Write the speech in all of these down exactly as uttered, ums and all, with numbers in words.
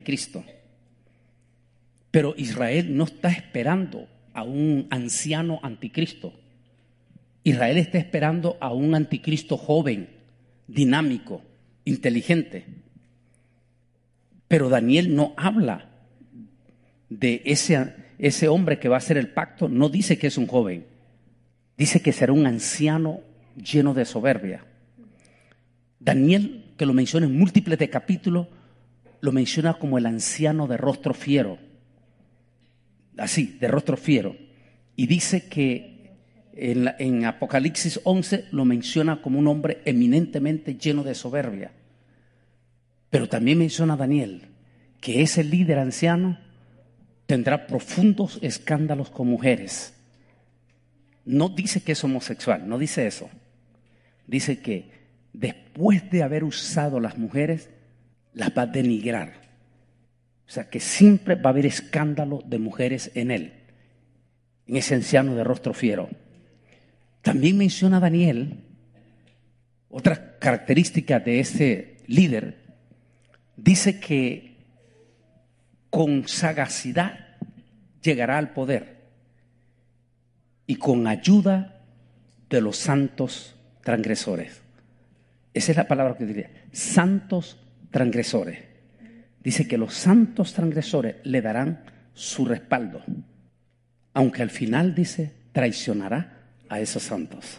Cristo. Pero Israel no está esperando a un anciano anticristo. Israel está esperando a un anticristo joven, dinámico, inteligente. Pero Daniel no habla de ese, ese hombre que va a hacer el pacto. No dice que es un joven. Dice que será un anciano lleno de soberbia. Daniel, que lo menciona en múltiples de capítulos, lo menciona como el anciano de rostro fiero. Así, de rostro fiero. Y dice que en, la, en Apocalipsis once lo menciona como un hombre eminentemente lleno de soberbia. Pero también menciona a Daniel que ese líder anciano tendrá profundos escándalos con mujeres. No dice que es homosexual, no dice eso. Dice que después de haber usado las mujeres, las va a denigrar. O sea, que siempre va a haber escándalo de mujeres en él, en ese anciano de rostro fiero. También menciona a Daniel otra característica de ese líder. Dice que con sagacidad llegará al poder y con ayuda de los santos transgresores. Esa es la palabra que diría, santos transgresores. Dice que los santos transgresores le darán su respaldo, aunque al final dice traicionará a esos santos.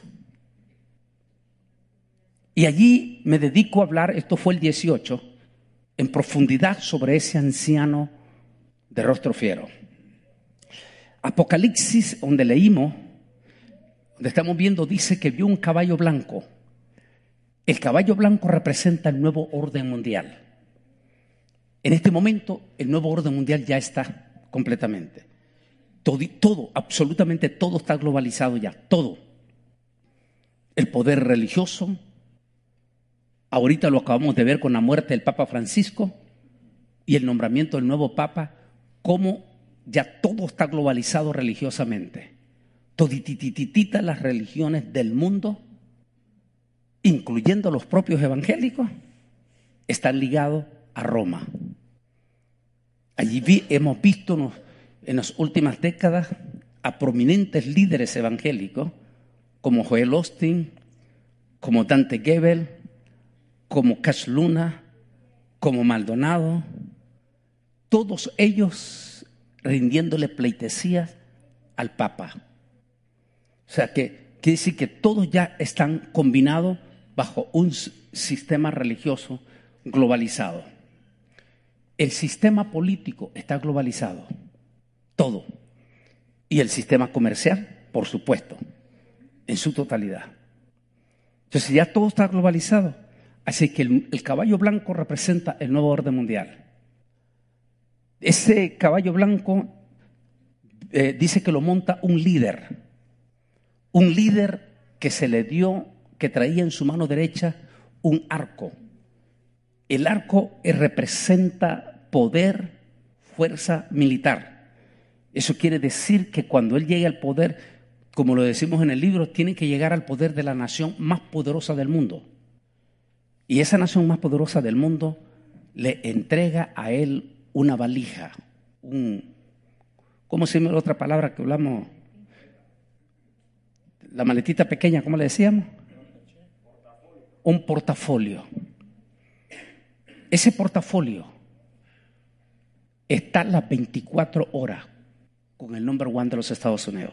Y allí me dedico a hablar, esto fue el dieciocho, en profundidad sobre ese anciano de rostro fiero. Apocalipsis, donde leímos, donde estamos viendo, dice que vio un caballo blanco. El caballo blanco representa el nuevo orden mundial. En este momento, el nuevo orden mundial ya está completamente. Todo, todo, absolutamente todo está globalizado ya, todo. El poder religioso, ahorita lo acabamos de ver con la muerte del Papa Francisco y el nombramiento del nuevo Papa, cómo ya todo está globalizado religiosamente. Todititititas las religiones del mundo, incluyendo los propios evangélicos, están ligados a Roma. Allí vi, hemos visto nos, en las últimas décadas a prominentes líderes evangélicos como Joel Osteen, como Dante Gebel, como Cash Luna, como Maldonado, todos ellos rindiéndole pleitesías al Papa. O sea que quiere decir que todos ya están combinados bajo un sistema religioso globalizado. El sistema político está globalizado, todo. Y el sistema comercial, por supuesto, en su totalidad. Entonces ya todo está globalizado. Así que el, el caballo blanco representa el nuevo orden mundial. Ese caballo blanco eh, dice que lo monta un líder. Un líder que se le dio, que traía en su mano derecha un arco. El arco representa poder, fuerza militar. Eso quiere decir que cuando él llegue al poder, como lo decimos en el libro, tiene que llegar al poder de la nación más poderosa del mundo. Y esa nación más poderosa del mundo le entrega a él una valija, un, ¿cómo se llama la otra palabra que hablamos? La maletita pequeña, ¿cómo le decíamos? Un portafolio. Ese portafolio está las veinticuatro horas con el number one de los Estados Unidos.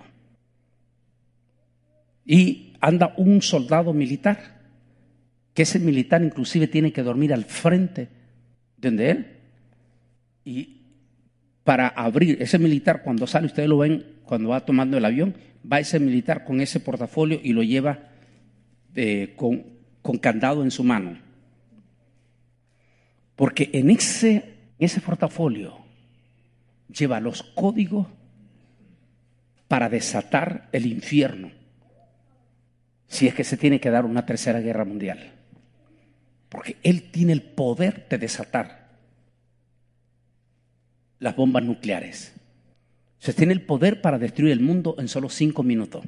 Y anda un soldado militar, que ese militar inclusive tiene que dormir al frente de donde él. Y para abrir, ese militar cuando sale, ustedes lo ven cuando va tomando el avión, va ese militar con ese portafolio y lo lleva eh, con, con candado en su mano. Porque en ese, ese portafolio lleva los códigos para desatar el infierno, si es que se tiene que dar una tercera guerra mundial. Porque él tiene el poder de desatar las bombas nucleares. Se tiene el poder para destruir el mundo en solo cinco minutos.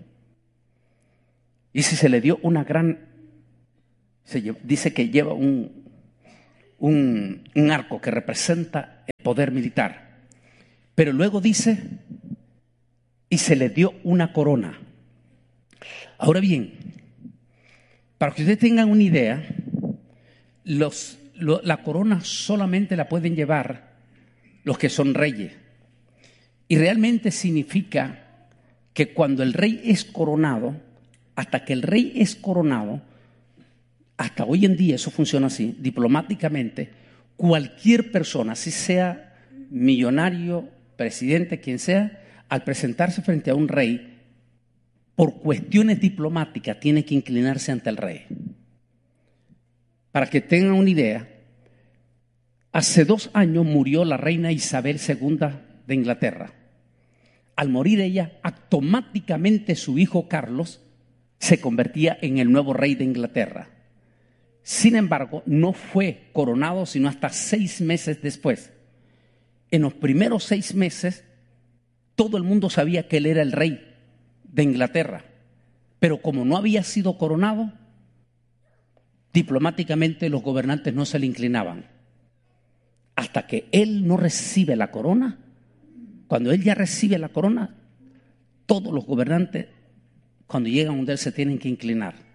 Y si se le dio una gran... Se lleva, dice que lleva un, un, un arco que representa el poder militar. Pero luego dice, y se le dio una corona. Ahora bien, para que ustedes tengan una idea, los, lo, la corona solamente la pueden llevar los que son reyes. Y realmente significa que cuando el rey es coronado, hasta que el rey es coronado, hasta hoy en día eso funciona así, diplomáticamente, cualquier persona, si sea millonario, presidente, quien sea, al presentarse frente a un rey, por cuestiones diplomáticas tiene que inclinarse ante el rey. Para que tengan una idea, hace dos años murió la reina Isabel segunda de Inglaterra. Al morir ella, automáticamente su hijo Carlos se convertía en el nuevo rey de Inglaterra. Sin embargo, no fue coronado sino hasta seis meses después. En los primeros seis meses, todo el mundo sabía que él era el rey de Inglaterra. Pero como no había sido coronado, diplomáticamente los gobernantes no se le inclinaban. Hasta que él no recibe la corona, cuando él ya recibe la corona, todos los gobernantes, cuando llegan donde él, se tienen que inclinar.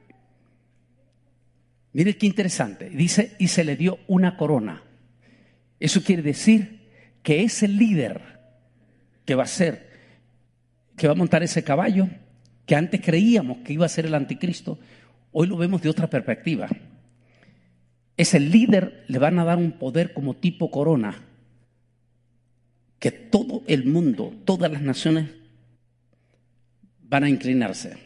Mire qué interesante. Dice, y se le dio una corona. Eso quiere decir que ese líder que va a ser, que va a montar ese caballo, que antes creíamos que iba a ser el anticristo, hoy lo vemos de otra perspectiva. Ese líder le van a dar un poder como tipo corona, que todo el mundo, todas las naciones van a inclinarse.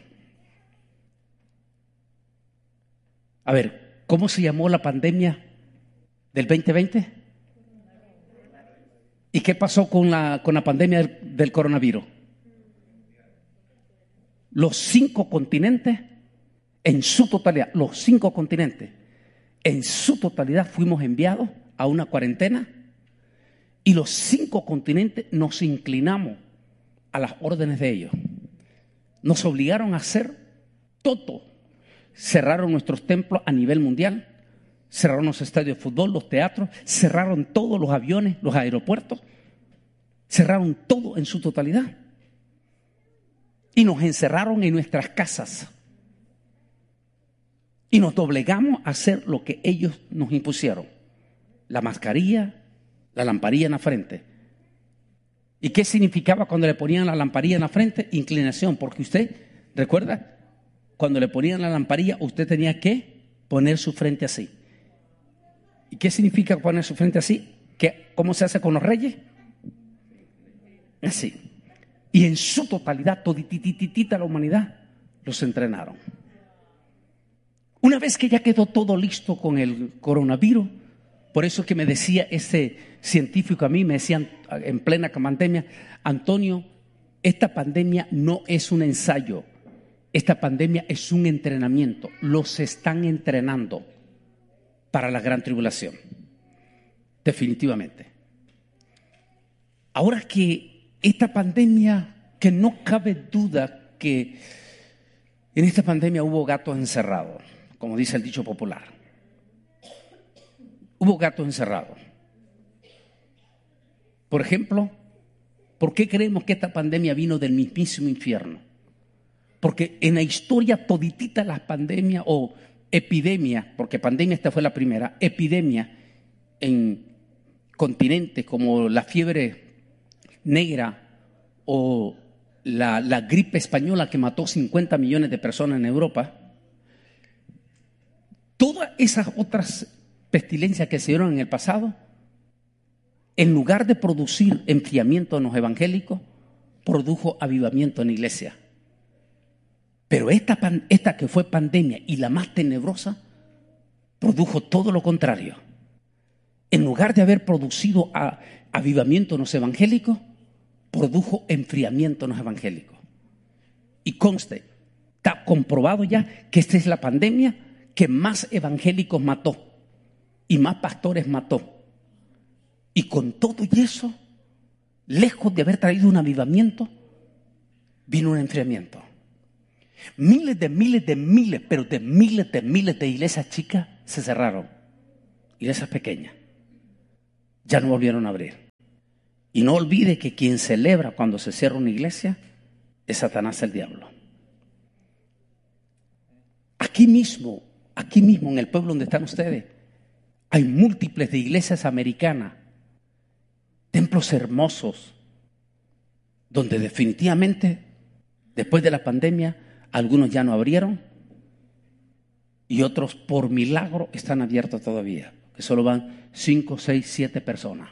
A ver, ¿cómo se llamó la pandemia del veinte veinte? ¿Y qué pasó con la, con la pandemia del, del coronavirus? Los cinco continentes, en su totalidad, los cinco continentes, en su totalidad fuimos enviados a una cuarentena y los cinco continentes nos inclinamos a las órdenes de ellos. Nos obligaron a hacer todo. Cerraron nuestros templos a nivel mundial, cerraron los estadios de fútbol, los teatros, cerraron todos los aviones, los aeropuertos, cerraron todo en su totalidad y nos encerraron en nuestras casas y nos doblegamos a hacer lo que ellos nos impusieron: la mascarilla, la lamparilla en la frente. ¿Y qué significaba cuando le ponían la lamparilla en la frente? Inclinación, porque usted, ¿recuerda? Cuando le ponían la lamparilla, usted tenía que poner su frente así. ¿Y qué significa poner su frente así? ¿Qué, ¿Cómo se hace con los reyes? Así. Y en su totalidad, toditititita la humanidad, los entrenaron. Una vez que ya quedó todo listo con el coronavirus, por eso que me decía ese científico a mí, me decían en plena pandemia, Antonio, esta pandemia no es un ensayo. Esta pandemia es un entrenamiento. Los están entrenando para la gran tribulación. Definitivamente. Ahora que esta pandemia, que no cabe duda que en esta pandemia hubo gatos encerrados, como dice el dicho popular. Hubo gatos encerrados. Por ejemplo, ¿por qué creemos que esta pandemia vino del mismísimo infierno? Porque en la historia toditita las pandemias o epidemias, porque pandemia esta fue la primera, epidemia en continentes como la fiebre negra o la, la gripe española que mató cincuenta millones de personas en Europa, todas esas otras pestilencias que se dieron en el pasado, en lugar de producir enfriamiento en los evangélicos, produjo avivamiento en la iglesia. Pero esta, esta que fue pandemia y la más tenebrosa, produjo todo lo contrario. En lugar de haber producido a, avivamiento en los evangélicos, produjo enfriamiento en los evangélicos. Y conste, está comprobado ya que esta es la pandemia que más evangélicos mató y más pastores mató. Y con todo y eso, lejos de haber traído un avivamiento, vino un enfriamiento. Miles de miles de miles, pero de miles de miles de iglesias chicas se cerraron. Iglesias pequeñas. ya no volvieron a abrir. Y no olvide que quien celebra cuando se cierra una iglesia es Satanás, el diablo. Aquí mismo, aquí mismo en el pueblo donde están ustedes, hay múltiples de iglesias americanas, templos hermosos, donde definitivamente, después de la pandemia, algunos ya no abrieron y otros por milagro están abiertos todavía, que solo van cinco, seis, siete personas.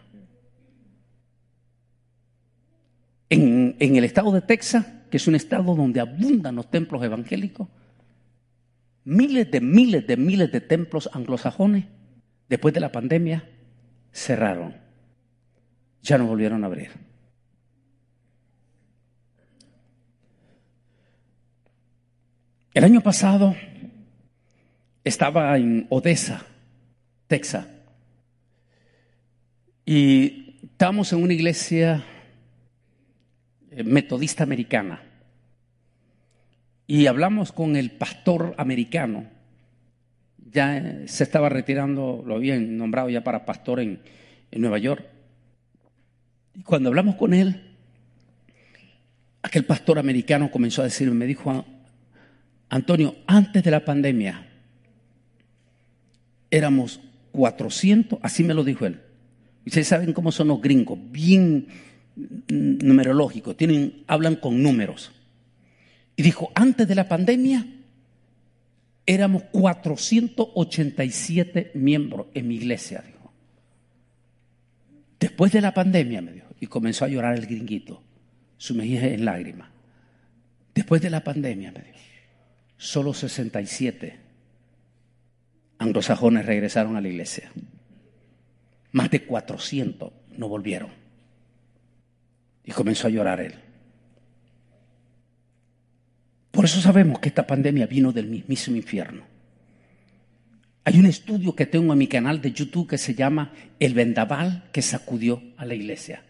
En, en el estado de Texas, que es un estado donde abundan los templos evangélicos, miles de miles de miles de templos anglosajones, después de la pandemia, cerraron. Ya no volvieron a abrir. El año pasado estaba en Odessa, Texas, y estábamos en una iglesia metodista americana y hablamos con el pastor americano. Ya se estaba retirando, lo habían nombrado ya para pastor en, en Nueva York. Y cuando hablamos con él, aquel pastor americano comenzó a decirme, me dijo, Antonio, antes de la pandemia éramos cuatrocientos, así me lo dijo él. Ustedes saben cómo son los gringos, bien numerológicos, tienen, hablan con números. Y dijo, antes de la pandemia éramos cuatrocientos ochenta y siete miembros en mi iglesia, dijo. Después de la pandemia, me dijo, y comenzó a llorar el gringuito, sumergido en lágrimas. Después de la pandemia, me dijo, solo sesenta y siete anglosajones regresaron a la iglesia. Más de cuatrocientos no volvieron. Y comenzó a llorar él. Por eso sabemos que esta pandemia vino del mismísimo infierno. Hay un estudio que tengo en mi canal de YouTube que se llama El vendaval que sacudió a la iglesia.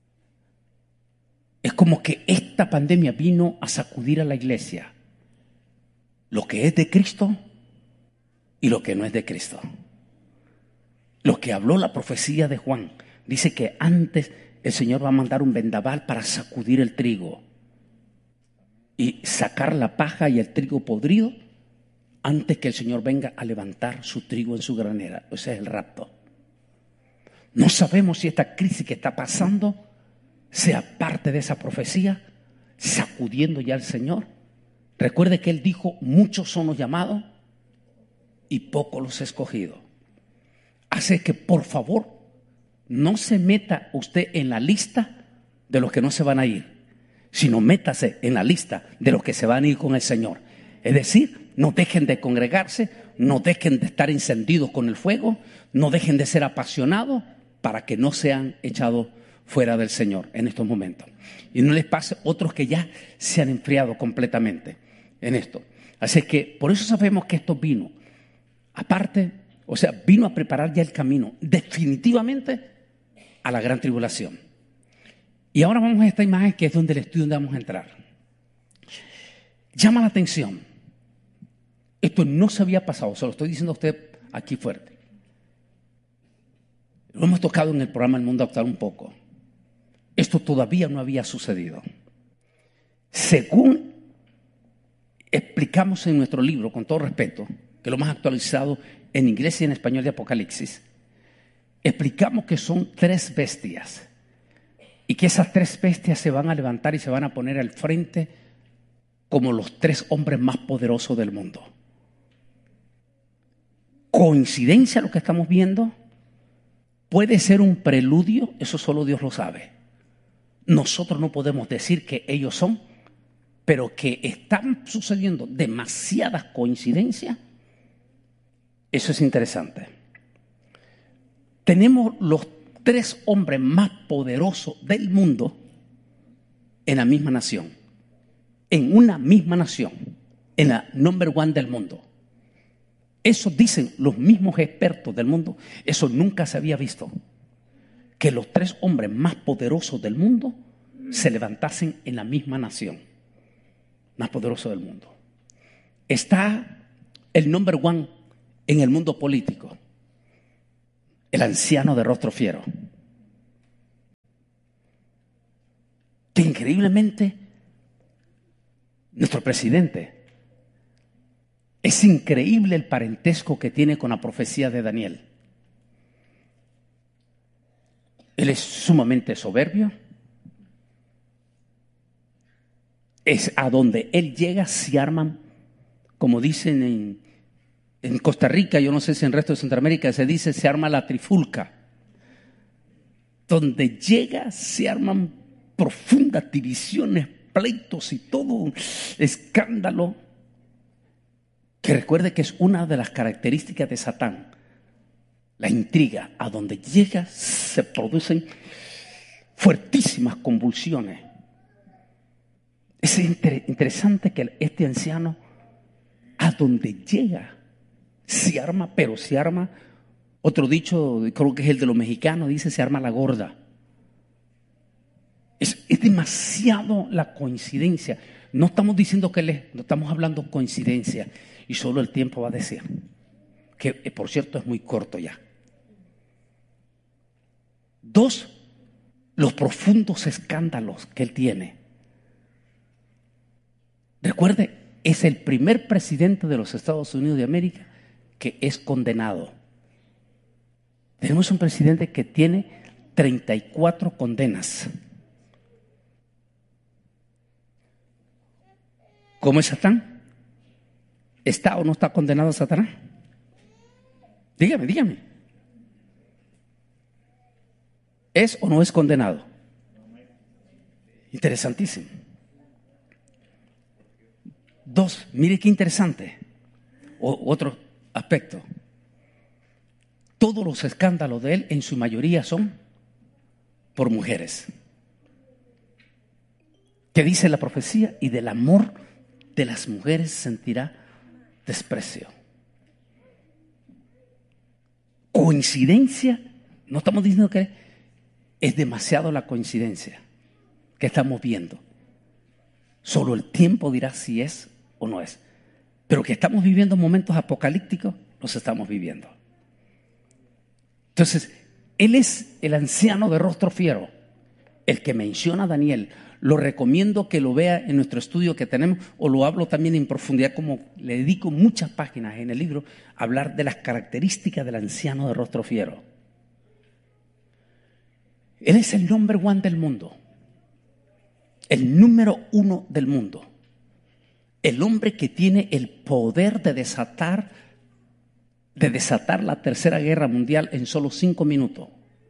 Es como que esta pandemia vino a sacudir a la iglesia lo que es de Cristo y lo que no es de Cristo. Lo que habló la profecía de Juan, dice que antes el Señor va a mandar un vendaval para sacudir el trigo y sacar la paja y el trigo podrido antes que el Señor venga a levantar su trigo en su granera. Ese es el rapto. No sabemos si esta crisis que está pasando sea parte de esa profecía, sacudiendo ya al Señor. Recuerde que Él dijo, muchos son los llamados y pocos los escogidos. Así que, por favor, no se meta usted en la lista de los que no se van a ir, sino métase en la lista de los que se van a ir con el Señor. Es decir, no dejen de congregarse, no dejen de estar encendidos con el fuego, no dejen de ser apasionados para que no sean echados fuera del Señor en estos momentos. Y no les pase otros que ya se han enfriado completamente en esto. Así que por eso sabemos que esto vino, aparte, o sea, vino a preparar ya el camino definitivamente a la gran tribulación. Y ahora vamos a esta imagen que es donde el estudio donde vamos a entrar. Llama la atención. Esto no se había pasado, se lo estoy diciendo a usted aquí fuerte. Lo hemos tocado en el programa El Mundo Actual un poco. Esto todavía no había sucedido. Según explicamos en nuestro libro, con todo respeto, que lo hemos actualizado en inglés y en español de Apocalipsis, explicamos que son tres bestias y que esas tres bestias se van a levantar y se van a poner al frente como los tres hombres más poderosos del mundo. ¿Coincidencia lo que estamos viendo? ¿Puede ser un preludio? Eso solo Dios lo sabe. Nosotros no podemos decir que ellos son, pero que están sucediendo demasiadas coincidencias. Eso es interesante. Tenemos los tres hombres más poderosos del mundo en la misma nación. En una misma nación. En la number one del mundo. Eso dicen los mismos expertos del mundo. Eso nunca se había visto. Que los tres hombres más poderosos del mundo se levantasen en la misma nación. Más poderoso del mundo. Está el number one en el mundo político. El anciano de rostro fiero. increíblemente, nuestro presidente, es increíble el parentesco que tiene con la profecía de Daniel. Él es sumamente soberbio. Es a donde él llega se arman, como dicen en, en Costa Rica, yo no sé si en el resto de Centroamérica se dice, se arma la trifulca. Donde llega se arman profundas divisiones, pleitos y todo un escándalo. Que recuerde que es una de las características de Satán. La intriga, a donde llega se producen fuertísimas convulsiones. Es inter- interesante que este anciano, a donde llega, se arma, pero se arma, otro dicho, creo que es el de los mexicanos, dice se arma la gorda. Es, es demasiado la coincidencia. No estamos diciendo que él es, no estamos hablando coincidencia, y solo el tiempo va a decir, que por cierto es muy corto ya. Dos, los profundos escándalos que él tiene. Recuerde, es el primer presidente de los Estados Unidos de América que es condenado. Tenemos un presidente que tiene treinta y cuatro condenas. ¿Cómo es Satán? ¿Está o no está condenado Satanás? Dígame, dígame. ¿Es o no es condenado? Interesantísimo. Dos, mire qué interesante. O, otro aspecto. Todos los escándalos de él, en su mayoría, son por mujeres. ¿Qué dice la profecía? Y del amor de las mujeres sentirá desprecio. ¿Coincidencia? No estamos diciendo que es demasiado la coincidencia que estamos viendo. Solo el tiempo dirá si es o no es. Pero que estamos viviendo momentos apocalípticos, los estamos viviendo. Entonces, él es el anciano de rostro fiero, el que menciona a Daniel. Lo recomiendo que lo vea en nuestro estudio que tenemos, o lo hablo también en profundidad, como le dedico muchas páginas en el libro a hablar de las características del anciano de rostro fiero. Él es el number one del mundo, el número uno del mundo, el hombre que tiene el poder de desatar, de desatar la tercera guerra mundial en solo cinco minutos.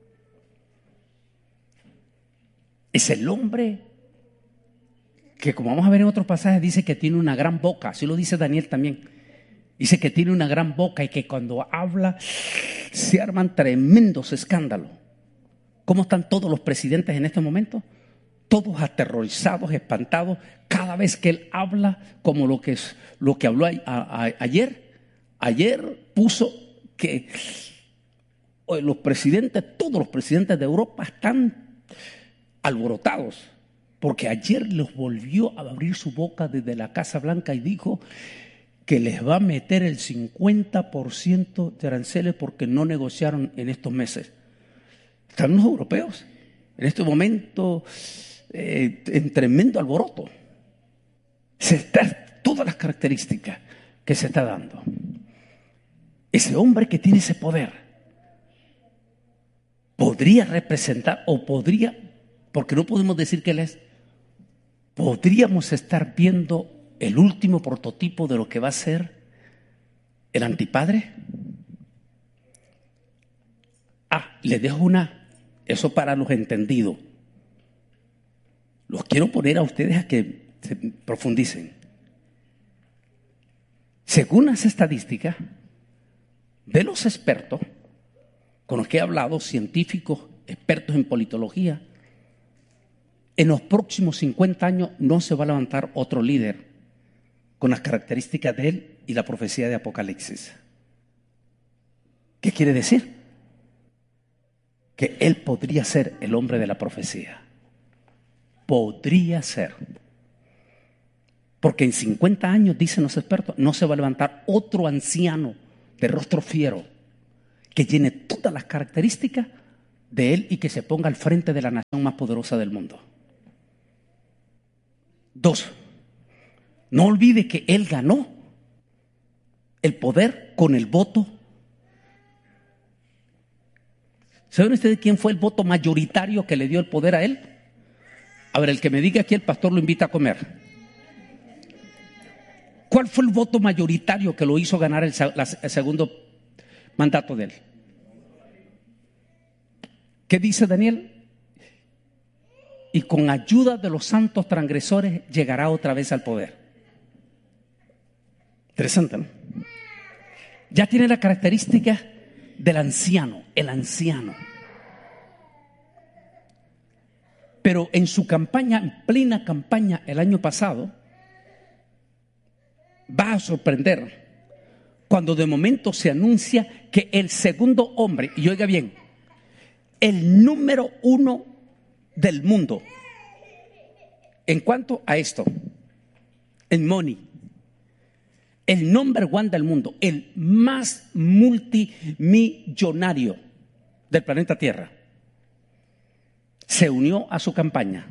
Es el hombre que, como vamos a ver en otros pasajes, dice que tiene una gran boca. Así lo dice Daniel también. Dice que tiene una gran boca y que cuando habla se arman tremendos escándalos. ¿Cómo están todos los presidentes en este momento? Todos aterrorizados, espantados, cada vez que él habla, como lo que, es, lo que habló a, a, a, ayer. Ayer puso que los presidentes, todos los presidentes de Europa están alborotados, porque ayer los volvió a abrir su boca desde la Casa Blanca y dijo que les va a meter el cincuenta por ciento de aranceles porque no negociaron en estos meses. Están los europeos en este momento eh, en tremendo alboroto. Se está, todas las características que se está dando. Ese hombre que tiene ese poder podría representar o podría, porque no podemos decir que él es, podríamos estar viendo el último prototipo de lo que va a ser el antipadre. Ah, les dejo una, eso para los entendidos. Los quiero poner a ustedes a que se profundicen. Según las estadísticas de los expertos con los que he hablado, científicos, expertos en politología, en los próximos cincuenta años no se va a levantar otro líder con las características de él y la profecía de Apocalipsis. ¿Qué quiere decir? Que él podría ser el hombre de la profecía. Podría ser. Porque en cincuenta años, dicen los expertos, no se va a levantar otro anciano de rostro fiero que llene todas las características de él y que se ponga al frente de la nación más poderosa del mundo. Dos, no olvide que él ganó el poder con el voto. ¿Saben ustedes quién fue el voto mayoritario que le dio el poder a él? A ver, el que me diga aquí, el pastor lo invita a comer. ¿Cuál fue el voto mayoritario que lo hizo ganar el, el segundo mandato de él? ¿Qué dice Daniel? Y con ayuda de los santos transgresores llegará otra vez al poder. Interesante, ¿no? Ya tiene la característica del anciano, el anciano. Pero en su campaña, en plena campaña el año pasado, va a sorprender cuando de momento se anuncia que el segundo hombre, y oiga bien, el número uno del mundo en cuanto a esto, en money, el number one del mundo, el más multimillonario del planeta Tierra, se unió a su campaña.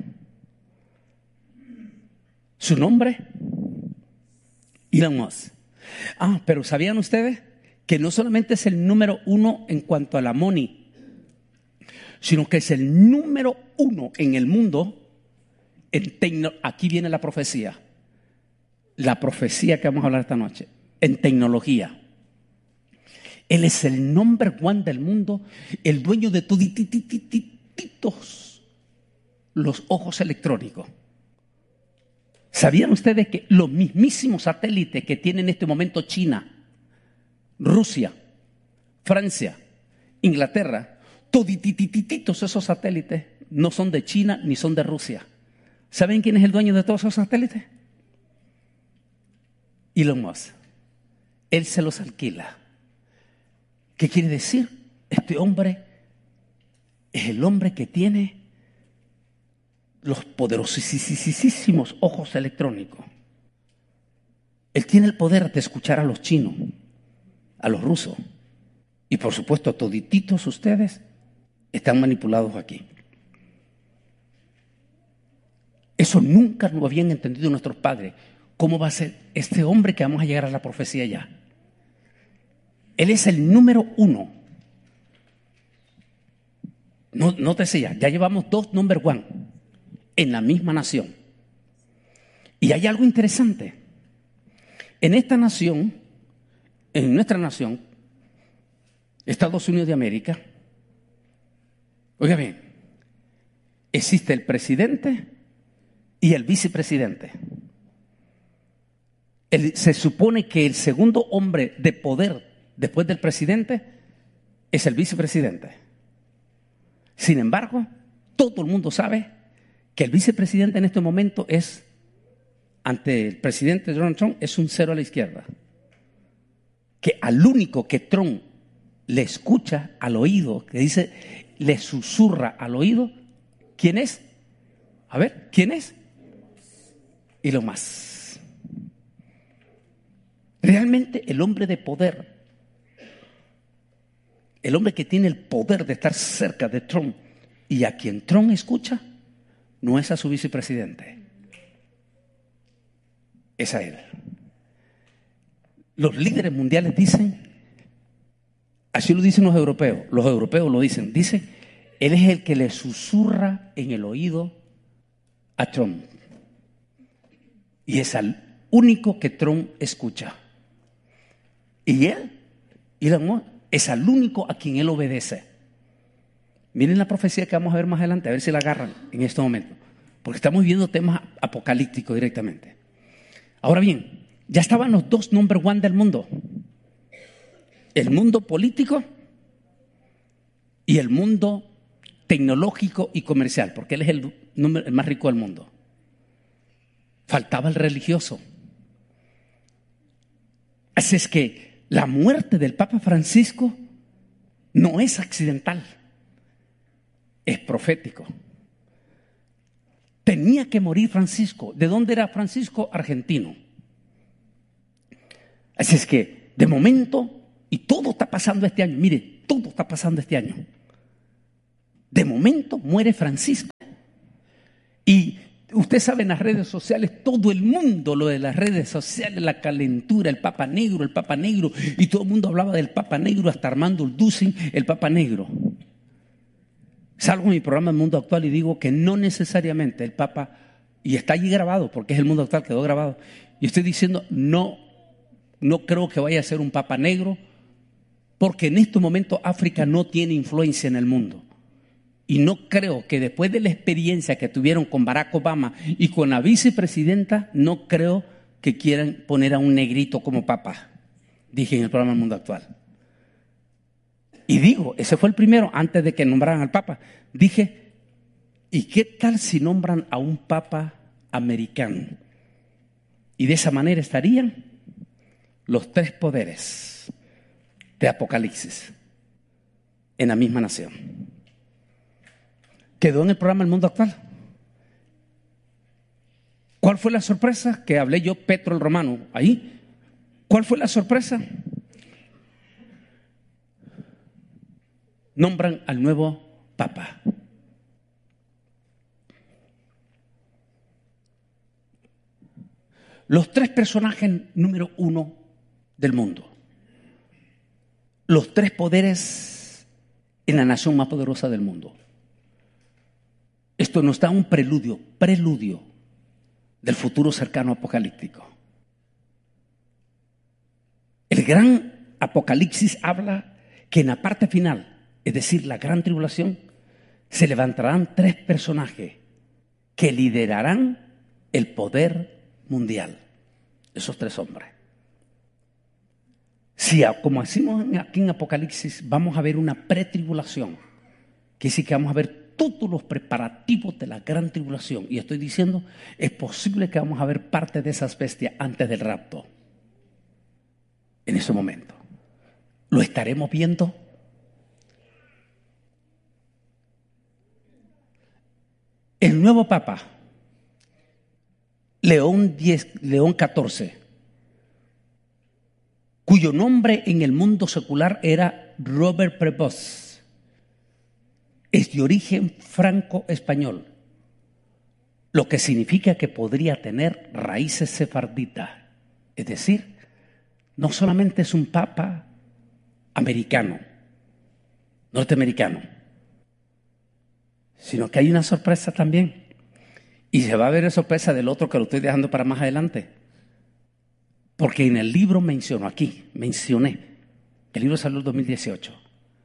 Su nombre, Elon Musk. Ah, pero ¿sabían ustedes que no solamente es el número uno en cuanto a la money, sino que es el número uno en el mundo en tecno? Aquí viene la profecía, la profecía que vamos a hablar esta noche, en tecnología. Él es el number one del mundo, el dueño de todititititos los ojos electrónicos. ¿Sabían ustedes que los mismísimos satélites que tiene en este momento China, Rusia, Francia, Inglaterra, todititititos esos satélites no son de China ni son de Rusia? ¿Saben quién es el dueño de todos esos satélites? Elon Musk. Él se los alquila. ¿Qué quiere decir? Este hombre es el hombre que tiene los poderosísimos ojos electrónicos. Él tiene el poder de escuchar a los chinos, a los rusos, y por supuesto todititos ustedes están manipulados aquí. Eso nunca lo habían entendido nuestros padres. ¿Cómo va a ser este hombre que vamos a llegar a la profecía ya? Él es el número uno. No, nótese ya, ya llevamos dos number one en la misma nación. Y hay algo interesante. En esta nación, en nuestra nación, Estados Unidos de América, oiga bien, existe el presidente y el vicepresidente. El, se supone que el segundo hombre de poder después del presidente es el vicepresidente. Sin embargo, todo el mundo sabe que el vicepresidente en este momento es, ante el presidente Donald Trump, es un cero a la izquierda. Que al único que Trump le escucha al oído, que dice, le susurra al oído, ¿quién es? A ver, ¿quién es? Elon Musk. Realmente el hombre de poder, el hombre que tiene el poder de estar cerca de Trump y a quien Trump escucha, no es a su vicepresidente, es a él. Los líderes mundiales dicen, así lo dicen los europeos, los europeos lo dicen, dicen, él es el que le susurra en el oído a Trump. Y es al único que Trump escucha. Y él, Elon Musk, es al único a quien él obedece. Miren la profecía que vamos a ver más adelante, a ver si la agarran en este momento. Porque estamos viendo temas apocalípticos directamente. Ahora bien, ya estaban los dos number one del mundo. El mundo político y el mundo tecnológico y comercial, porque él es el, número, el más rico del mundo. Faltaba el religioso. Así es que la muerte del Papa Francisco no es accidental, es profético. Tenía que morir Francisco. ¿De dónde era Francisco? Argentino. Así es que, de momento, y todo está pasando este año, mire, todo está pasando este año. De momento muere Francisco. Y Usted sabe, en las redes sociales, todo el mundo, lo de las redes sociales, la calentura, el Papa Negro, el Papa Negro, y todo el mundo hablaba del Papa Negro, hasta Armando Dussing, el Papa Negro. Salgo en mi programa El Mundo Actual y digo que no necesariamente el Papa, y está allí grabado, porque es El Mundo Actual, quedó grabado, y estoy diciendo, no, no creo que vaya a ser un Papa Negro, porque en este momento África no tiene influencia en el mundo. Y no creo que después de la experiencia que tuvieron con Barack Obama y con la vicepresidenta, no creo que quieran poner a un negrito como papa, dije en el programa El Mundo Actual. Y digo, ese fue el primero, antes de que nombraran al papa. Dije, ¿y qué tal si nombran a un papa americano? Y de esa manera estarían los tres poderes de Apocalipsis en la misma nación. Quedó en el programa El Mundo Actual. ¿Cuál fue la sorpresa? Que hablé yo, Petro el Romano, ahí. ¿Cuál fue la sorpresa? Nombran al nuevo Papa. Los tres personajes número uno del mundo. Los tres poderes en la nación más poderosa del mundo. Esto nos da un preludio, preludio del futuro cercano apocalíptico. El gran Apocalipsis habla que en la parte final, es decir, la gran tribulación, se levantarán tres personajes que liderarán el poder mundial. Esos tres hombres. Si, como decimos aquí en Apocalipsis, vamos a ver una pretribulación, que sí que vamos a ver todos los preparativos de la gran tribulación. Y estoy diciendo, es posible que vamos a ver parte de esas bestias antes del rapto. En ese momento. ¿Lo estaremos viendo? El nuevo Papa, León X, León catorce, cuyo nombre en el mundo secular era Robert Prevost, es de origen franco-español, lo que significa que podría tener raíces sefarditas. Es decir, no solamente es un papa americano, norteamericano, sino que hay una sorpresa también. Y se va a ver la sorpresa del otro que lo estoy dejando para más adelante. Porque en el libro menciono, aquí mencioné, el libro salió en dos mil dieciocho,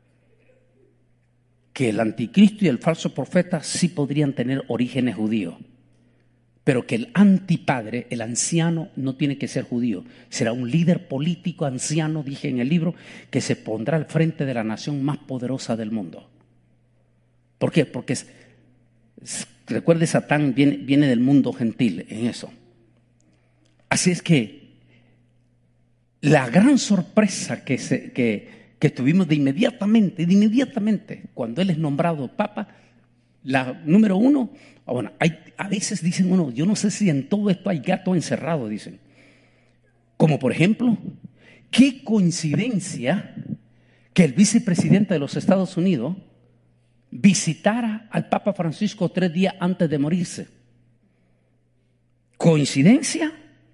que el anticristo y el falso profeta sí podrían tener orígenes judíos, pero que el antipadre, el anciano, no tiene que ser judío. Será un líder político anciano, dije en el libro, que se pondrá al frente de la nación más poderosa del mundo. ¿Por qué? Porque, es, es, recuerde, Satán viene, viene del mundo gentil en eso. Así es que la gran sorpresa que, se, que que tuvimos de inmediatamente, de inmediatamente, cuando él es nombrado papa, la número uno, bueno, hay, a veces dicen, bueno, yo no sé si en todo esto hay gato encerrado, dicen. Como por ejemplo, qué coincidencia que el vicepresidente de los Estados Unidos visitara al Papa Francisco tres días antes de morirse. ¿Coincidencia?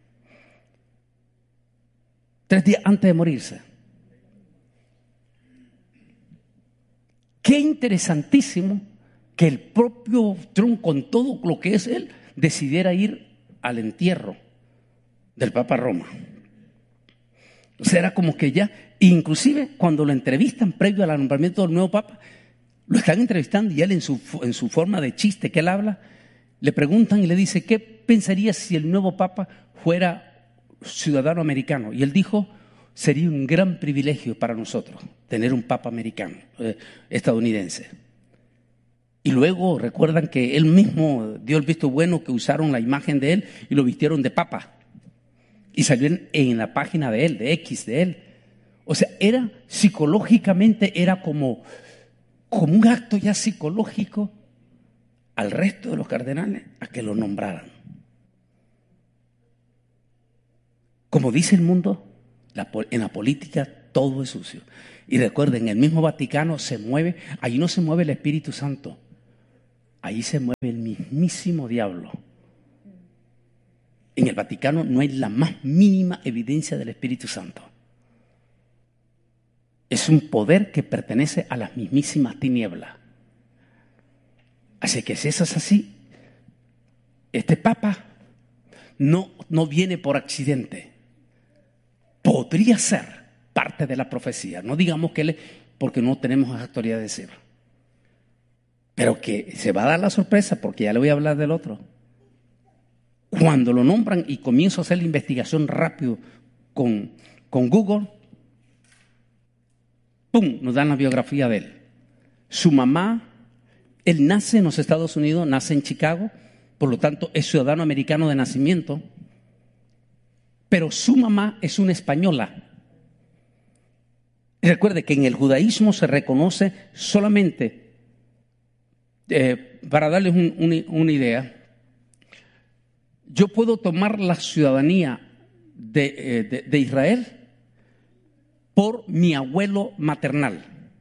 Tres días antes de morirse. Qué interesantísimo que el propio Trump, con todo lo que es él, decidiera ir al entierro del Papa Roma. O sea, era como que ya, inclusive cuando lo entrevistan previo al nombramiento del nuevo Papa, lo están entrevistando y él en su, en su forma de chiste que él habla, le preguntan y le dice, ¿qué pensaría si el nuevo Papa fuera ciudadano americano? Y él dijo, sería un gran privilegio para nosotros tener un Papa americano, eh, estadounidense. Y luego recuerdan que él mismo dio el visto bueno, que usaron la imagen de él y lo vistieron de Papa. Y salió en, en la página de él, de X de él. O sea, era psicológicamente, era como, como un acto ya psicológico al resto de los cardenales a que lo nombraran. Como dice el mundo, la, en la política todo es sucio. Y recuerden, el mismo Vaticano se mueve, ahí no se mueve el Espíritu Santo, ahí se mueve el mismísimo diablo. En el Vaticano no hay la más mínima evidencia del Espíritu Santo. Es un poder que pertenece a las mismísimas tinieblas. Así que si eso es así, este Papa no, no viene por accidente. Podría ser parte de la profecía. No digamos que él es, porque no tenemos la autoridad de decirlo. Pero que se va a dar la sorpresa, porque ya le voy a hablar del otro. Cuando lo nombran y comienzo a hacer la investigación rápido con, con Google, ¡pum!, nos dan la biografía de él. Su mamá, él nace en los Estados Unidos, nace en Chicago, por lo tanto es ciudadano americano de nacimiento, pero su mamá es una española. Recuerde que en el judaísmo se reconoce solamente, eh, para darles un, un, una idea, yo puedo tomar la ciudadanía de, eh, de, de Israel por mi abuelo maternal,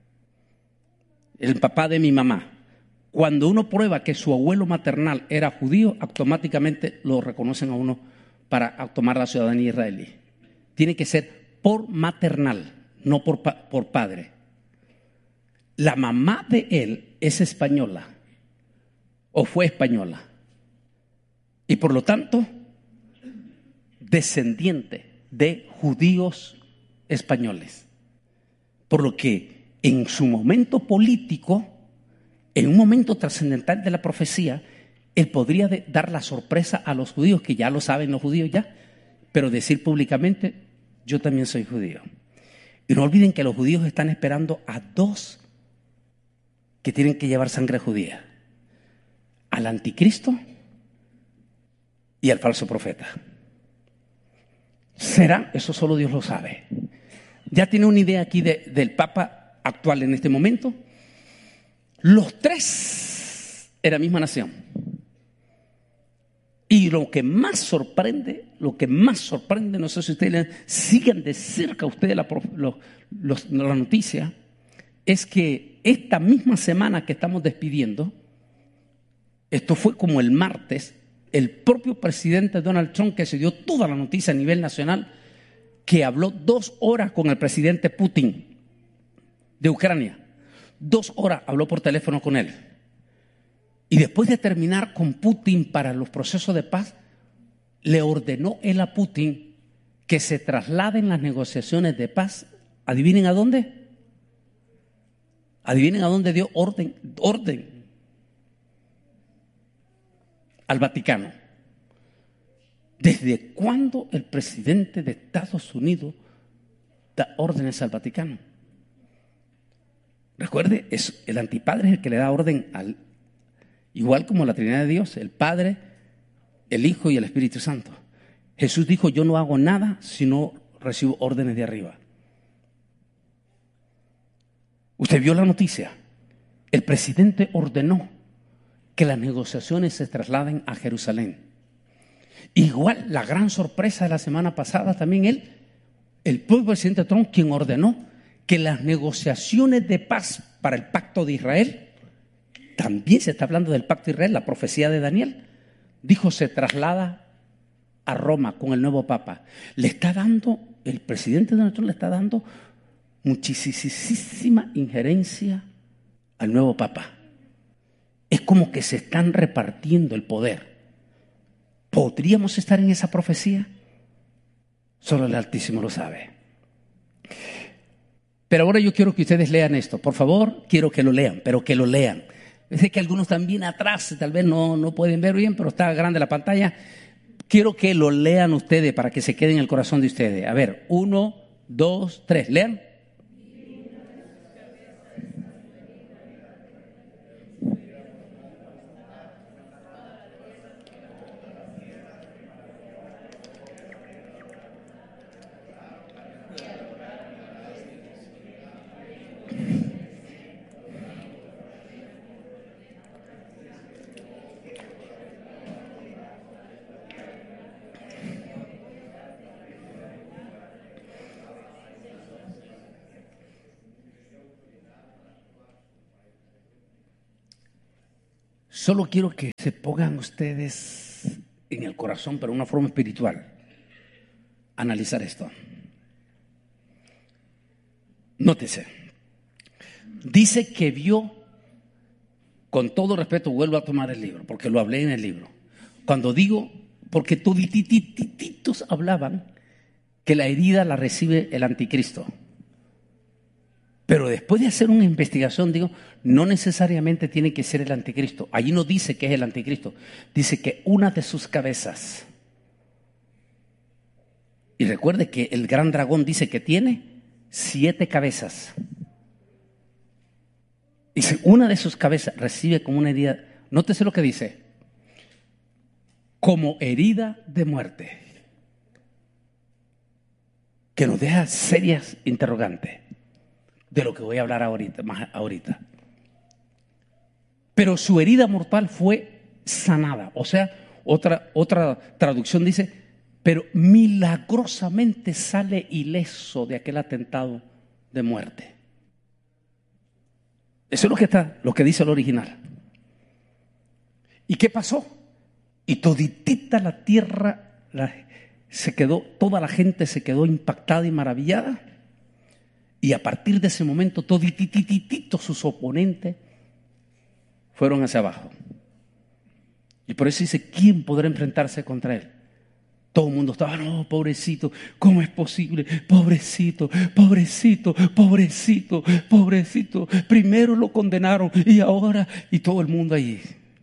el papá de mi mamá. Cuando uno prueba que su abuelo maternal era judío, automáticamente lo reconocen a uno para tomar la ciudadanía israelí. Tiene que ser por maternal, no por, por padre. La mamá de él es española, o fue española, y por lo tanto, descendiente de judíos españoles. Por lo que en su momento político, en un momento trascendental de la profecía, él podría de, dar la sorpresa a los judíos, que ya lo saben los judíos ya, pero decir públicamente, yo también soy judío. Y no olviden que los judíos están esperando a dos que tienen que llevar sangre judía: al anticristo y al falso profeta. ¿Será? Eso solo Dios lo sabe. Ya tiene una idea aquí de, del Papa actual en este momento. Los tres en la misma nación. Y lo que más sorprende, lo que más sorprende, no sé si ustedes sigan de cerca ustedes la, los, los, la noticia, es que esta misma semana que estamos despidiendo, esto fue como el martes, el propio presidente Donald Trump, que se dio toda la noticia a nivel nacional, que habló dos horas con el presidente Putin de Ucrania. Dos horas habló por teléfono con él. Y después de terminar con Putin para los procesos de paz, le ordenó él a Putin que se trasladen las negociaciones de paz. ¿Adivinen a dónde? ¿Adivinen a dónde dio orden? Orden. Al Vaticano. ¿Desde cuándo el presidente de Estados Unidos da órdenes al Vaticano? Recuerde, es, el antipadre es el que le da orden al, igual como la Trinidad de Dios, el Padre, el Hijo y el Espíritu Santo. Jesús dijo, yo no hago nada si no recibo órdenes de arriba. Usted vio la noticia. El presidente ordenó que las negociaciones se trasladen a Jerusalén. Igual, la gran sorpresa de la semana pasada, también él, el propio presidente Trump, quien ordenó que las negociaciones de paz para el pacto de Israel, también se está hablando del pacto de Israel, la profecía de Daniel, dijo, se traslada a Roma con el nuevo Papa. Le está dando, el presidente Donald Trump le está dando muchísima injerencia al nuevo Papa. Es como que se están repartiendo el poder. ¿Podríamos estar en esa profecía? Solo el Altísimo lo sabe. Pero ahora yo quiero que ustedes lean esto. Por favor, quiero que lo lean, pero que lo lean. Sé que algunos también atrás, tal vez no, no pueden ver bien, pero está grande la pantalla. Quiero que lo lean ustedes para que se quede en el corazón de ustedes. A ver, uno, dos, tres. Lean. Solo quiero que se pongan ustedes en el corazón, pero de una forma espiritual, analizar esto. Nótese, dice que vio, con todo respeto, vuelvo a tomar el libro, porque lo hablé en el libro. Cuando digo, porque toditititos hablaban que la herida la recibe el anticristo. Pero después de hacer una investigación, digo, no necesariamente tiene que ser el anticristo. Allí no dice que es el anticristo. Dice que una de sus cabezas. Y recuerde que el gran dragón dice que tiene siete cabezas. Dice, una de sus cabezas recibe como una herida. Nótese lo que dice. Como herida de muerte. Que nos deja serias interrogantes. De lo que voy a hablar ahorita, más ahorita. Pero su herida mortal fue sanada. O sea, otra, otra traducción dice, pero milagrosamente sale ileso de aquel atentado de muerte. Eso es lo que está, lo que dice el original. ¿Y qué pasó? Y toditita la tierra la, se quedó, toda la gente se quedó impactada y maravillada. Y a partir de ese momento, todititititos sus oponentes fueron hacia abajo. Y por eso dice, ¿quién podrá enfrentarse contra él? Todo el mundo estaba, no, pobrecito, ¿cómo es posible? Pobrecito, pobrecito, pobrecito, pobrecito. Primero lo condenaron y ahora, y todo el mundo allí.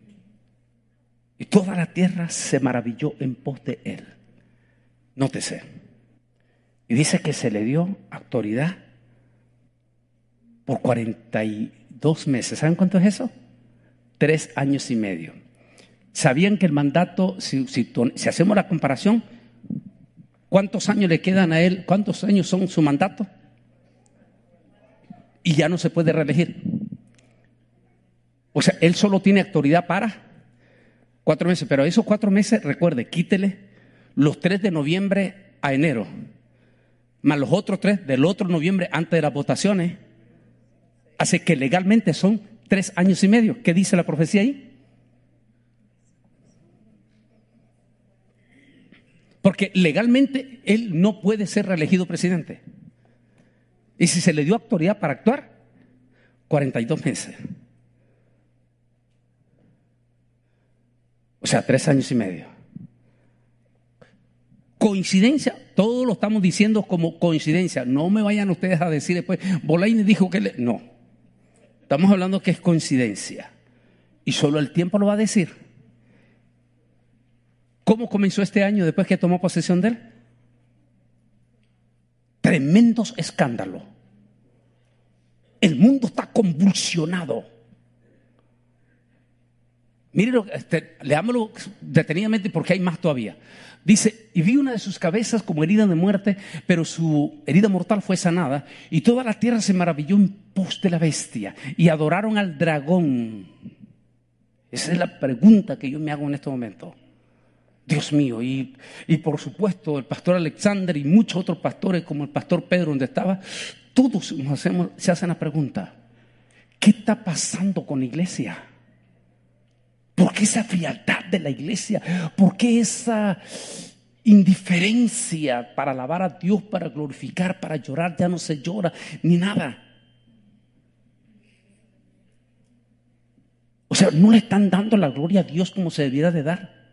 Y toda la tierra se maravilló en pos de él. Nótese. Y dice que se le dio autoridad por cuarenta y dos meses. ¿Saben cuánto es eso? Tres años y medio. ¿Sabían que el mandato, si, si, si hacemos la comparación, cuántos años le quedan a él? ¿Cuántos años son su mandato? Y ya no se puede reelegir. O sea, él solo tiene autoridad para cuatro meses. Pero esos cuatro meses, recuerde, quítele los tres de noviembre a enero, más los otros tres del otro noviembre antes de las votaciones. Hace que legalmente son tres años y medio. ¿Qué dice la profecía ahí? Porque legalmente él no puede ser reelegido presidente. Y si se le dio autoridad para actuar, cuarenta y dos meses. O sea, tres años y medio. ¿Coincidencia? Todo lo estamos diciendo como coincidencia. No me vayan ustedes a decir después, Bolaños dijo que le... No. Estamos hablando que es coincidencia. Y solo el tiempo lo va a decir. ¿Cómo comenzó este año después que tomó posesión de él? Tremendos escándalos. El mundo está convulsionado. Mírenlo, este, leámoslo detenidamente porque hay más todavía. Dice, y vi una de sus cabezas como herida de muerte, pero su herida mortal fue sanada, y toda la tierra se maravilló en pos de la bestia, y adoraron al dragón. Esa es la pregunta que yo me hago en este momento. Dios mío, y, y por supuesto el pastor Alexander y muchos otros pastores como el pastor Pedro donde estaba, todos nos hacemos, se hacen la pregunta, ¿qué está pasando con la iglesia? ¿Por qué esa frialdad de la iglesia? ¿Por qué esa indiferencia para alabar a Dios, para glorificar, para llorar? Ya no se llora ni nada. O sea, no le están dando la gloria a Dios como se debiera de dar.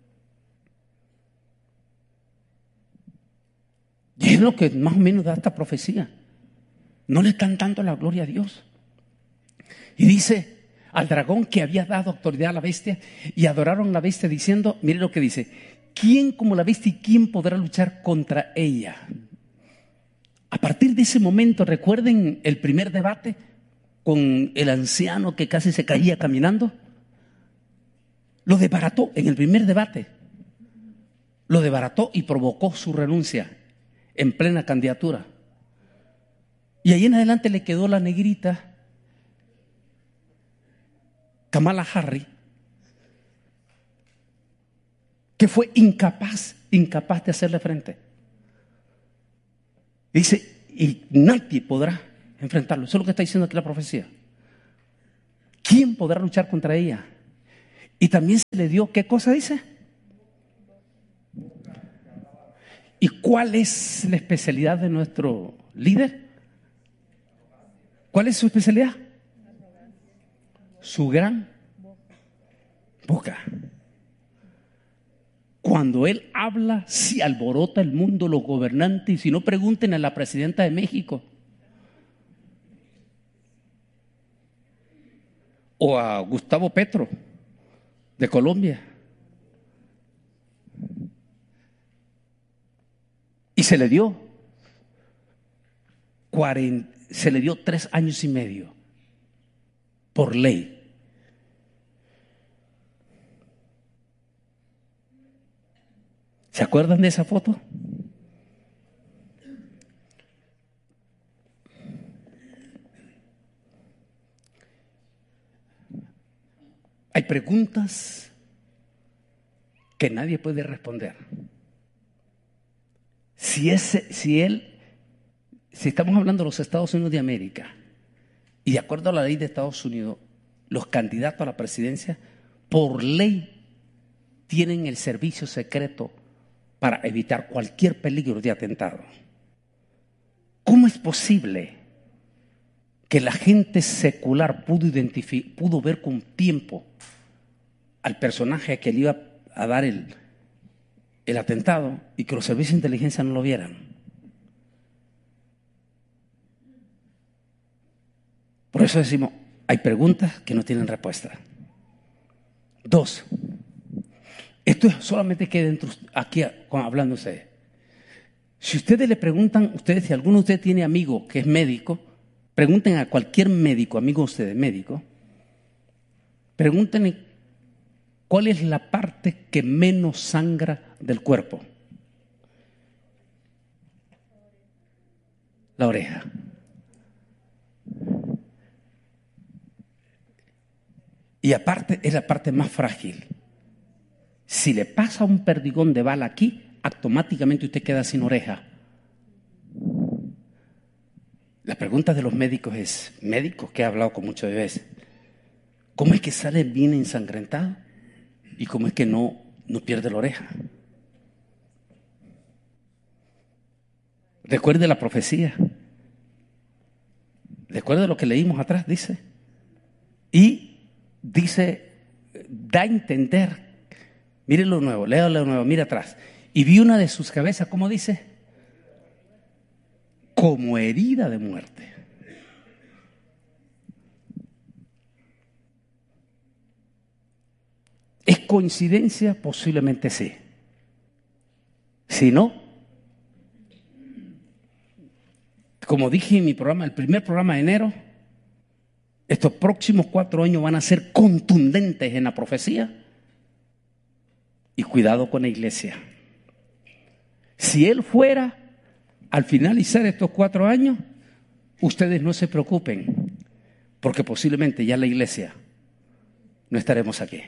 Y es lo que más o menos da esta profecía. No le están dando la gloria a Dios. Y dice al dragón que había dado autoridad a la bestia, y adoraron a la bestia diciendo, mire lo que dice, ¿quién como la bestia y quién podrá luchar contra ella? A partir de ese momento, recuerden el primer debate con el anciano que casi se caía caminando. Lo desbarató en el primer debate. Lo desbarató y provocó su renuncia en plena candidatura. Y ahí en adelante le quedó la negrita Kamala Harris, que fue incapaz, incapaz de hacerle frente. Dice, y nadie podrá enfrentarlo. Eso es lo que está diciendo aquí la profecía. ¿Quién podrá luchar contra ella? Y también se le dio, ¿qué cosa dice? ¿Y cuál es la especialidad de nuestro líder? ¿Cuál es su especialidad? Su gran boca. Cuando él habla, se alborota el mundo, los gobernantes, y si no, pregunten a la presidenta de México o a Gustavo Petro de Colombia. Y se le dio cuarenta, se le dio tres años y medio por ley. ¿Se acuerdan de esa foto? Hay preguntas que nadie puede responder. Si, ese, si él, si estamos hablando de los Estados Unidos de América, y de acuerdo a la ley de Estados Unidos, los candidatos a la presidencia, por ley, tienen el servicio secreto para evitar cualquier peligro de atentado. ¿Cómo es posible que la gente secular pudo identificar, pudo ver con tiempo al personaje que le iba a dar el, el atentado y que los servicios de inteligencia no lo vieran? Por eso decimos, hay preguntas que no tienen respuesta. Dos, esto solamente queda dentro, aquí hablando ustedes. Si ustedes le preguntan, ustedes, si alguno de ustedes tiene amigo que es médico, pregunten a cualquier médico, amigo de ustedes, médico, pregúntenle cuál es la parte que menos sangra del cuerpo. La oreja. Y aparte es la parte más frágil. Si le pasa un perdigón de bala aquí, automáticamente usted queda sin oreja. La pregunta de los médicos es, médicos que he hablado con muchas veces, ¿cómo es que sale bien ensangrentado? ¿Y cómo es que no, no pierde la oreja? Recuerde la profecía. Recuerde lo que leímos atrás, dice. Y dice, da a entender. Mire lo nuevo, léalo lo nuevo, mira atrás. Y vi una de sus cabezas, ¿cómo dice? Como herida de muerte. ¿Es coincidencia? Posiblemente sí. Si no, como dije en mi programa, el primer programa de enero, estos próximos cuatro años van a ser contundentes en la profecía. Y cuidado con la iglesia. Si él fuera, al finalizar estos cuatro años, ustedes no se preocupen, porque posiblemente ya la iglesia no estaremos aquí.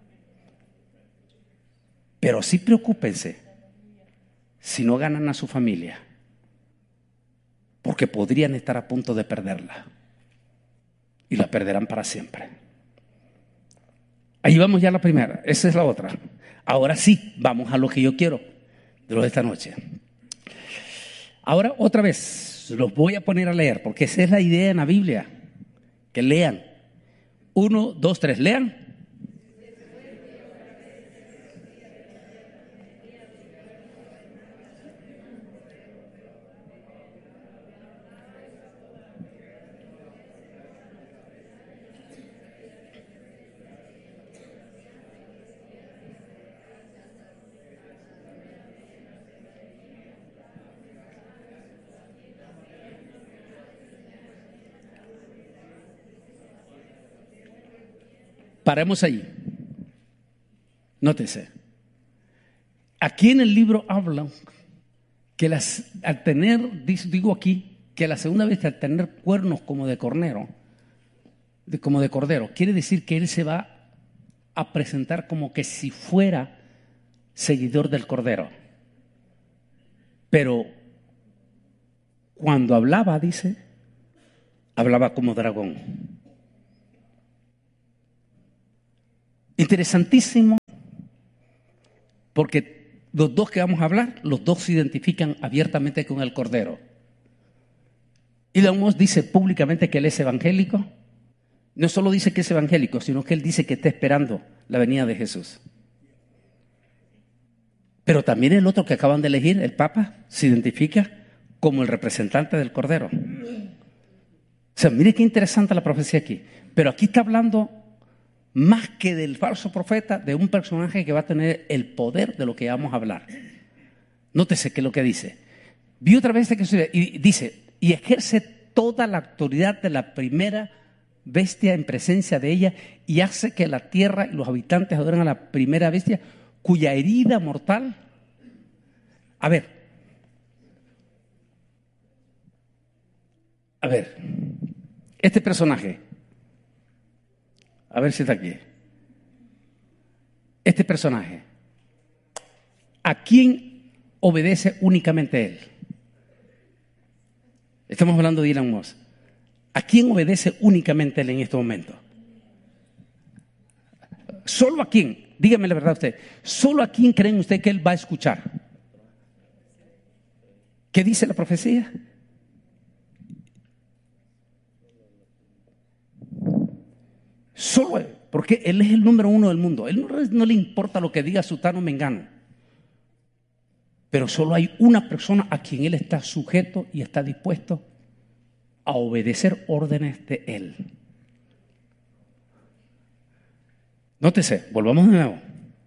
Pero sí preocúpense si no ganan a su familia, porque podrían estar a punto de perderla y la perderán para siempre. Ahí vamos ya a la primera, esa es la otra. Ahora sí, vamos a lo que yo quiero de lo de esta noche. Ahora otra vez los voy a poner a leer, porque esa es la idea en la Biblia, que lean. Uno, dos, tres, lean. Paremos ahí. Nótese. Aquí en el libro hablan que las, al tener, digo aquí, que la segunda vez al tener cuernos como de cordero, de, como de cordero, quiere decir que él se va a presentar como que si fuera seguidor del cordero. Pero cuando hablaba, dice, hablaba como dragón. Interesantísimo, porque los dos que vamos a hablar, los dos se identifican abiertamente con el Cordero. Elon Musk dice públicamente que él es evangélico. No solo dice que es evangélico, sino que él dice que está esperando la venida de Jesús. Pero también el otro que acaban de elegir, el Papa, se identifica como el representante del Cordero. O sea, mire qué interesante la profecía aquí. Pero aquí está hablando más que del falso profeta, de un personaje que va a tener el poder de lo que vamos a hablar. Nótese que es lo que dice. Vi otra vez que y dice, y ejerce toda la autoridad de la primera bestia en presencia de ella y hace que la tierra y los habitantes adoren a la primera bestia cuya herida mortal. A ver, a ver, este personaje, a ver si está aquí, este personaje, ¿a quién obedece únicamente él? Estamos hablando de Elon Musk. ¿A quién obedece únicamente él en este momento? ¿Solo a quién? Dígame la verdad usted. ¿Solo a quién creen usted que él va a escuchar? ¿Qué dice la profecía? Solo él, porque él es el número uno del mundo. Él no, no le importa lo que diga Sutano Mengano. Pero solo hay una persona a quien él está sujeto y está dispuesto a obedecer órdenes de él. Nótese, volvamos de nuevo.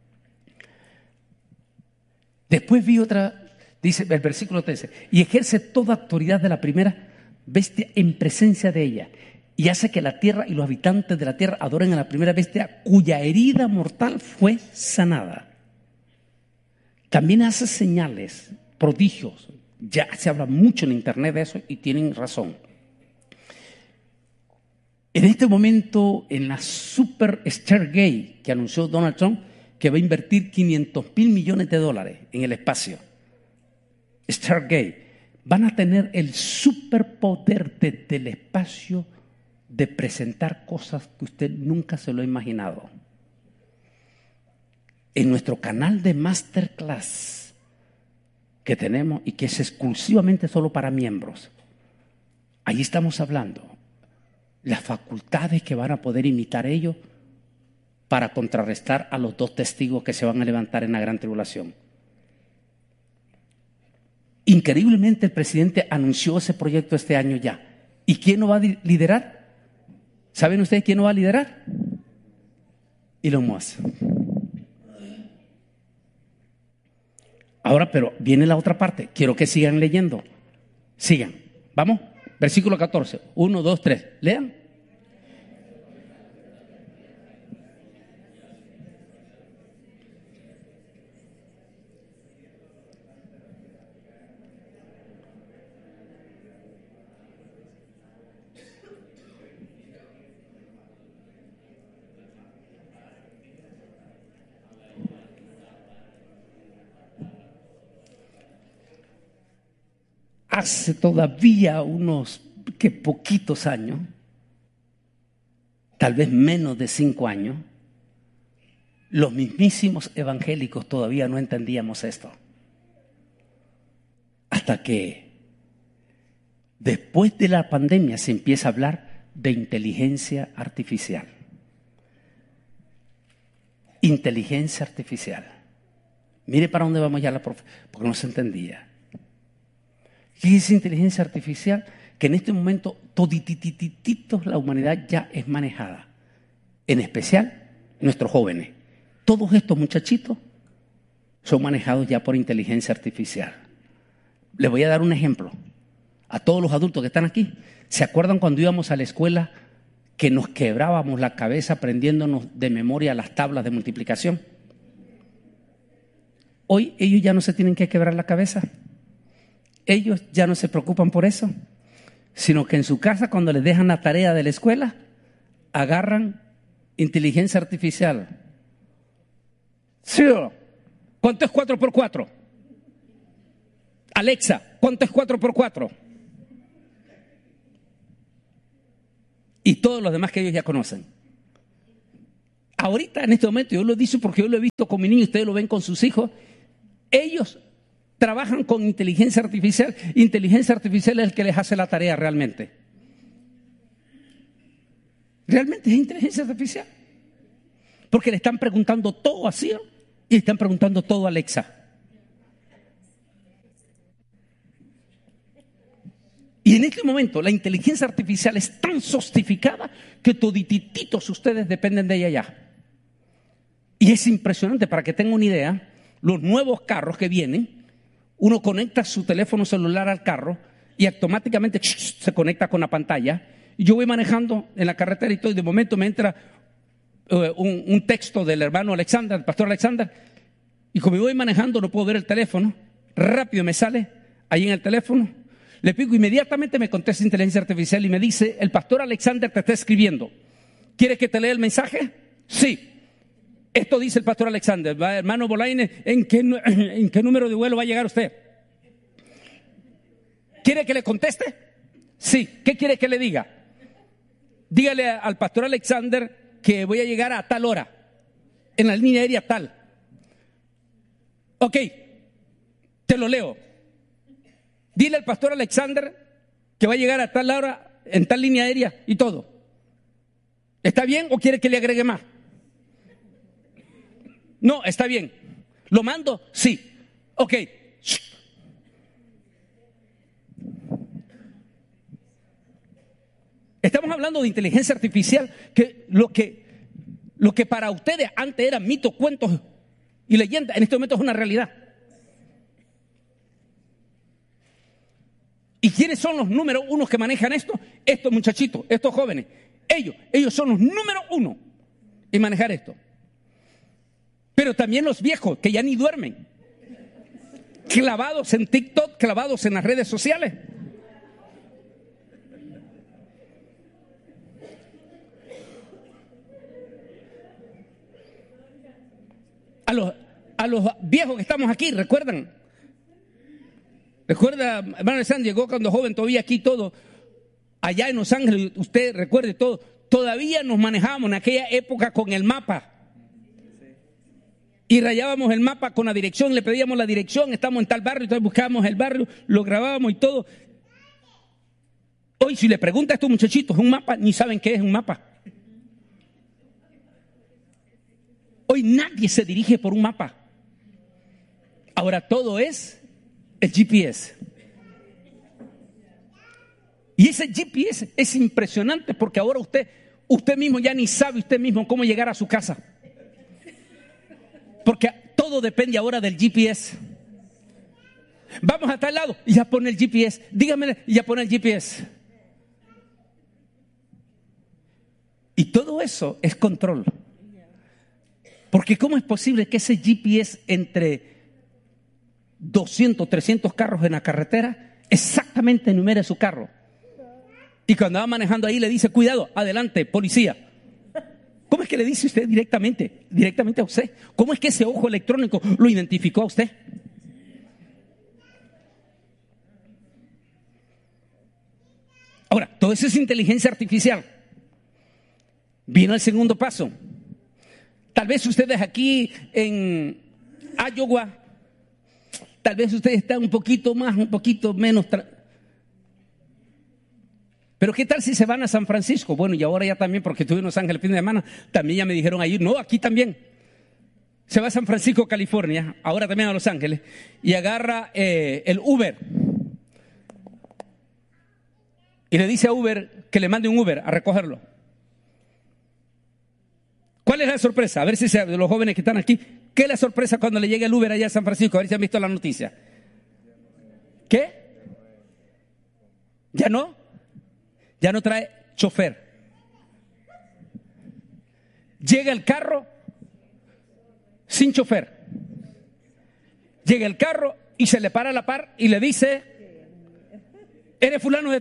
Después vi otra, dice el versículo trece, y ejerce toda autoridad de la primera bestia en presencia de ella, y hace que la tierra y los habitantes de la tierra adoren a la primera bestia cuya herida mortal fue sanada. También hace señales, prodigios. Ya se habla mucho en internet de eso y tienen razón. En este momento, en la Super Stargate que anunció Donald Trump, que va a invertir quinientos mil millones de dólares en el espacio, Stargate, van a tener el superpoder desde el espacio de presentar cosas que usted nunca se lo ha imaginado. En nuestro canal de Masterclass que tenemos y que es exclusivamente solo para miembros, ahí estamos hablando las facultades que van a poder imitar ellos para contrarrestar a los dos testigos que se van a levantar en la gran tribulación. Increíblemente el presidente anunció ese proyecto este año ya. ¿Y quién lo va a liderar? ¿Saben ustedes quién lo va a liderar? Elon Musk. Ahora, pero viene la otra parte. Quiero que sigan leyendo. Sigan. Vamos. Versículo catorce. Uno, dos, tres. Lean. Hace todavía unos que poquitos años, tal vez menos de cinco años, los mismísimos evangélicos todavía no entendíamos esto. Hasta que después de la pandemia se empieza a hablar de inteligencia artificial. Inteligencia artificial. Mire para dónde vamos ya la profe, porque no se entendía. ¿Qué es inteligencia artificial? Que en este momento todititititos la humanidad ya es manejada. En especial nuestros jóvenes. Todos estos muchachitos son manejados ya por inteligencia artificial. Les voy a dar un ejemplo. A todos los adultos que están aquí, ¿se acuerdan cuando íbamos a la escuela que nos quebrábamos la cabeza aprendiéndonos de memoria las tablas de multiplicación? Hoy ellos ya no se tienen que quebrar la cabeza. Ellos ya no se preocupan por eso, sino que en su casa, cuando les dejan la tarea de la escuela, agarran inteligencia artificial. ¿Sí o no? ¿Cuánto es cuatro por cuatro? Alexa, ¿cuánto es cuatro por cuatro? Y todos los demás que ellos ya conocen. Ahorita, en este momento, yo lo digo porque yo lo he visto con mi niño, ustedes lo ven con sus hijos. ellos trabajan con inteligencia artificial. Inteligencia artificial es el que les hace la tarea realmente. Realmente es inteligencia artificial. Porque le están preguntando todo a Siri y le están preguntando todo a Alexa. Y en este momento la inteligencia artificial es tan sofisticada que todititos ustedes dependen de ella ya. Y es impresionante, para que tengan una idea, los nuevos carros que vienen, uno conecta su teléfono celular al carro y automáticamente se conecta con la pantalla. Y yo voy manejando en la carretera y todo, y de momento me entra uh, un, un texto del hermano Alexander, el pastor Alexander, y como voy manejando no puedo ver el teléfono, rápido me sale ahí en el teléfono. Le pico, inmediatamente me contesta inteligencia artificial y me dice: el pastor Alexander te está escribiendo. ¿Quieres que te lea el mensaje? Sí. Esto dice el pastor Alexander. Va, hermano Bolaine, ¿en qué, ¿en qué número de vuelo va a llegar usted? ¿Quiere que le conteste? Sí. ¿Qué quiere que le diga? Dígale al pastor Alexander que voy a llegar a tal hora, en la línea aérea tal. Ok, te lo leo. Dile al pastor Alexander que va a llegar a tal hora en tal línea aérea y todo. ¿Está bien o quiere que le agregue más? No, está bien. ¿Lo mando? Sí. Ok. Estamos hablando de inteligencia artificial, que lo que, lo que para ustedes antes eran mitos, cuentos y leyendas, en este momento es una realidad. ¿Y quiénes son los números uno que manejan esto? Estos muchachitos, estos jóvenes. Ellos, ellos son los números uno en manejar esto. Pero también los viejos, que ya ni duermen, clavados en TikTok, clavados en las redes sociales. A los, a los viejos que estamos aquí, ¿recuerdan? Recuerda, hermano San llegó cuando joven, todavía aquí todo, allá en Los Ángeles, usted recuerde todo, todavía nos manejábamos en aquella época con el mapa. Y rayábamos el mapa con la dirección, le pedíamos la dirección, estamos en tal barrio, entonces buscábamos el barrio, lo grabábamos y todo. Hoy si le pregunta a estos muchachitos un mapa, ni saben qué es un mapa. Hoy nadie se dirige por un mapa. Ahora todo es el G P S. Y ese G P S es impresionante porque ahora usted, usted mismo ya ni sabe usted mismo cómo llegar a su casa. Porque todo depende ahora del G P S. Vamos a tal lado y ya pone el G P S. Dígame, y ya pone el G P S. Y todo eso es control. Porque ¿cómo es posible que ese G P S entre doscientos, trescientos carros en la carretera exactamente enumere su carro? Y cuando va manejando ahí le dice: cuidado, adelante, policía. ¿Cómo es que le dice usted directamente, directamente a usted? ¿Cómo es que ese ojo electrónico lo identificó a usted? Ahora, todo eso es inteligencia artificial. Viene el segundo paso. Tal vez ustedes aquí en Iowa, tal vez ustedes están un poquito más, un poquito menos. Tra- Pero ¿qué tal si se van a San Francisco? Bueno, y ahora ya también, porque estuve en Los Ángeles el fin de semana, también ya me dijeron ahí, no, aquí también. Se va a San Francisco, California, ahora también a Los Ángeles, y agarra eh, el Uber. Y le dice a Uber que le mande un Uber a recogerlo. ¿Cuál es la sorpresa? A ver si se, de los jóvenes que están aquí, ¿qué es la sorpresa cuando le llega el Uber allá a San Francisco? A ver si han visto la noticia. ¿Qué? ¿Ya no? Ya no trae chofer. Llega el carro sin chofer. Llega el carro y se le para a la par y le dice: ¿eres fulano de